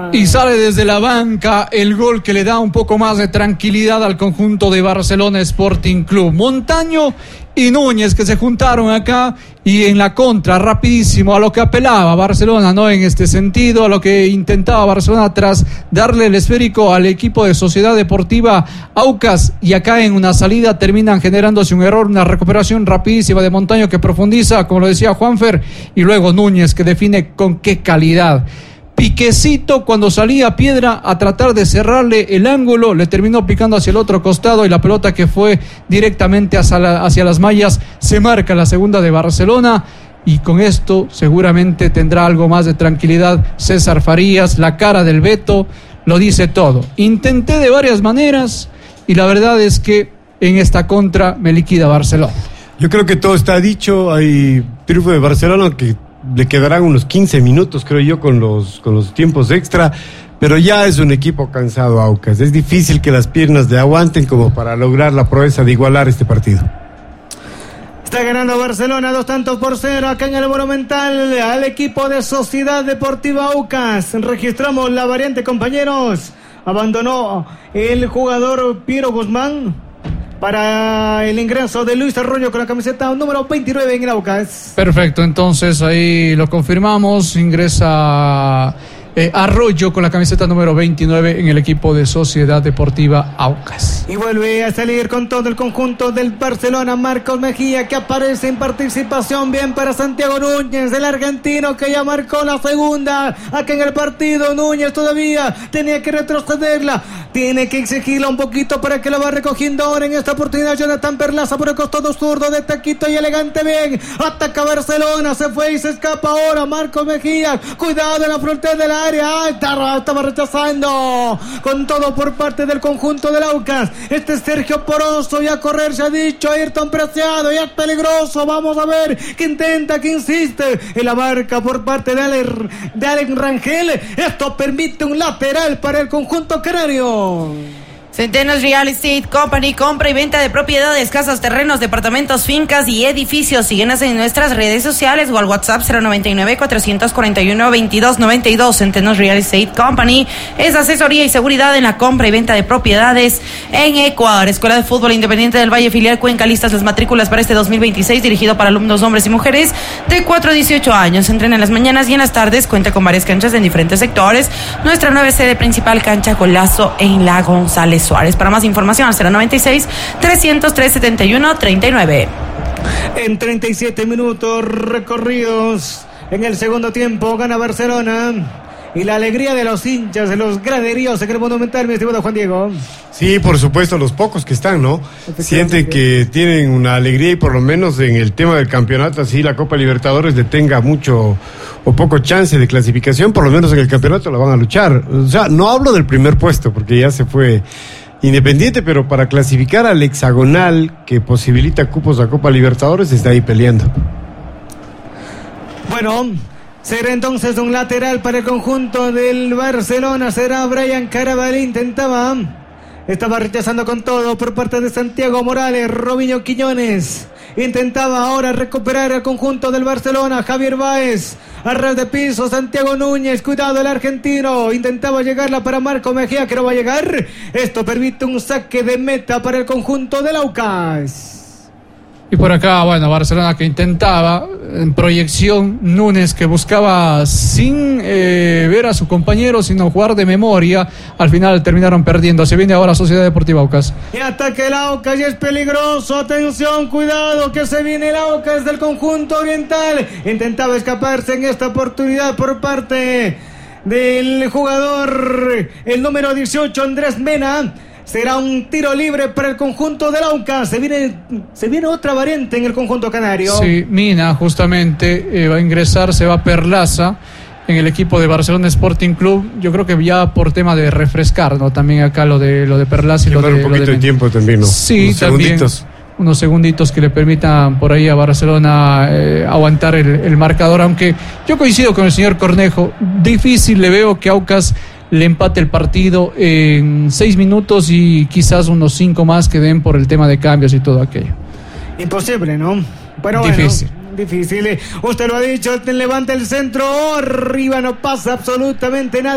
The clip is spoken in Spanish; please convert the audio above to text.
Y sale desde la banca el gol que le da un poco más de tranquilidad al conjunto de Barcelona Sporting Club. Montaño y Núñez que se juntaron acá y en la contra, rapidísimo, a lo que apelaba Barcelona, ¿no? En este sentido, a lo que intentaba Barcelona tras darle el esférico al equipo de Sociedad Deportiva Aucas, y acá en una salida terminan generándose un error, una recuperación rapidísima de Montaño que profundiza, como lo decía Juanfer, y luego Núñez que define con qué calidad. Piquecito cuando salía Piedra a tratar de cerrarle el ángulo, le terminó picando hacia el otro costado y la pelota que fue directamente hacia las mallas. Se marca la segunda de Barcelona y con esto seguramente tendrá algo más de tranquilidad César Farías. La cara del Beto lo dice todo. Intenté de varias maneras y la verdad es que en esta contra me liquida Barcelona. Yo creo que todo está dicho. Hay triunfo de Barcelona que le quedarán unos 15 minutos, creo yo, con los tiempos extra, pero ya es un equipo cansado, Aucas. Es difícil que las piernas le aguanten como para lograr la proeza de igualar este partido. Está ganando Barcelona 2-0 acá en el Monumental al equipo de Sociedad Deportiva Aucas. Registramos la variante, compañeros. Abandonó el jugador Piero Guzmán para el ingreso de Luis Arroyo con la camiseta número 29 en el Aucas. Perfecto, entonces ahí lo confirmamos, ingresa Arroyo con la camiseta número 29 en el equipo de Sociedad Deportiva Aucas. Y vuelve a salir con todo el conjunto del Barcelona, Marcos Mejía, que aparece en participación. Bien para Santiago Núñez, el argentino que ya marcó la segunda acá en el partido. Núñez todavía tenía que retrocederla, tiene que exigirla un poquito para que la va recogiendo ahora en esta oportunidad Jonathan Perlaza por el costado zurdo, de taquito y elegante. Bien, ataca Barcelona, se fue y se escapa ahora Marcos Mejía. Cuidado en la frontera del área. Estaba rechazando con todo por parte del conjunto del Aucas. Este es Sergio Poroso, y a correr se ha dicho Ayrton Preciado, ya es peligroso. Vamos a ver que intenta, que insiste en la marca por parte de Allen Rangel. Esto permite un lateral para el conjunto canario. Centenos Real Estate Company, compra y venta de propiedades, casas, terrenos, departamentos, fincas y edificios. Síguenos en nuestras redes sociales o al WhatsApp 099-441-2292. Centenos Real Estate Company es asesoría y seguridad en la compra y venta de propiedades en Ecuador. Escuela de Fútbol Independiente del Valle, filial Cuenca, listas las matrículas para este 2026, dirigido para alumnos hombres y mujeres de 4 a 18 años. Entrena en las mañanas y en las tardes, cuenta con varias canchas en diferentes sectores. Nuestra nueva sede principal, cancha Golazo en la González Suárez. Para más información al 096-303-7139. En 37 minutos recorridos en el segundo tiempo, gana Barcelona. Y la alegría de los hinchas, de los graderíos en el Monumental, mi estimado Juan Diego. Sí, por supuesto, los pocos que están, ¿no? Sienten que tienen una alegría, y por lo menos en el tema del campeonato, así la Copa Libertadores le tenga mucho o poco chance de clasificación, por lo menos en el campeonato la van a luchar. O sea, no hablo del primer puesto, porque ya se fue Independiente, pero para clasificar al hexagonal que posibilita cupos a Copa Libertadores, está ahí peleando. Bueno, será entonces un lateral para el conjunto del Barcelona. Será Brian Carabalí. Estaba rechazando con todo por parte de Santiago Morales. Robinho Quiñones intentaba ahora recuperar el conjunto del Barcelona. Javier Báez, a ras de piso, Santiago Núñez, cuidado el argentino, intentaba llegarla para Marco Mejía, que no va a llegar. Esto permite un saque de meta para el conjunto del Aucas. Y por acá, bueno, Barcelona que intentaba en proyección, Núñez que buscaba sin ver a su compañero, sino jugar de memoria. Al final terminaron perdiendo. Se viene ahora Sociedad Deportiva Aucas. Y ataque el Aucas y es peligroso. Atención, cuidado, que se viene el Aucas del conjunto oriental. Intentaba escaparse en esta oportunidad por parte del jugador, el número 18, Andrés Mena. Será un tiro libre para el conjunto del Aucas. Se viene otra variante en el conjunto canario. Sí, Mina justamente va a ingresar, se va Perlaza en el equipo de Barcelona Sporting Club. Yo creo que ya por tema de refrescar, ¿no? También acá lo de Perlaza y lo de un poquito de tiempo también, ¿no? Sí, también. Unos segunditos que le permitan por ahí a Barcelona aguantar el marcador, aunque yo coincido con el señor Cornejo. Difícil le veo que Aucas le empate el partido en 6 minutos y quizás unos 5 más que den por el tema de cambios y todo aquello. Imposible, ¿no? Pero difícil. Bueno, difícil. Usted lo ha dicho, levanta el centro, arriba no pasa absolutamente nada.